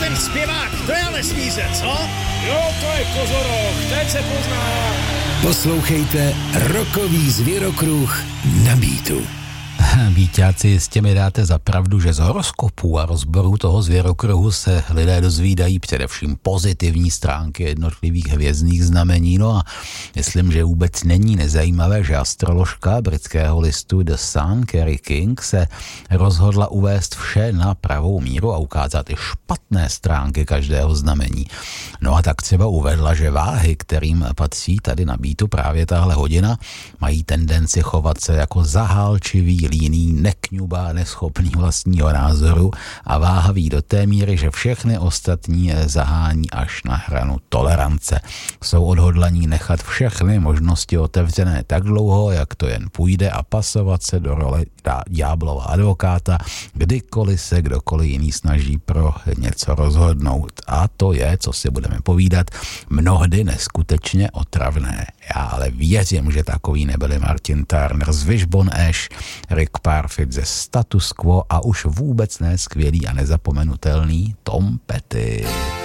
ten zpěvák, to je ale sníze, co? Jo, to je Kozoroch, teď se pozná. Poslouchejte Rokový zvěrokruh na Beatu. Víťáci, jistě mi dáte za pravdu, že z horoskopů a rozborů toho zvěrokruhu se lidé dozvídají především pozitivní stránky jednotlivých hvězdných znamení. No a myslím, že vůbec není nezajímavé, že astroložka britského listu The Sun, Kerry King, se rozhodla uvést vše na pravou míru a ukázat i špatné stránky každého znamení. No a tak třeba uvedla, že váhy, kterým patří tady na Beatu právě tahle hodina, mají tendenci chovat se jako zahálčivý, líný, nekňubá, neschopný vlastního názoru a váhavý do té míry, že všechny ostatní zahání až na hranu tolerance. Jsou odhodlaní nechat všechny možnosti otevřené tak dlouho, jak to jen půjde a pasovat se do role ďáblova advokáta, kdykoliv se kdokoliv jiný snaží pro něco rozhodnout. A to je, co si budeme povídat, mnohdy neskutečně otravné. Já ale věřím, že takový nebyli Martin Turner z Wishbone Ash, Rick Parfitt ze Status Quo a už vůbec ne skvělý a nezapomenutelný Tom Petty.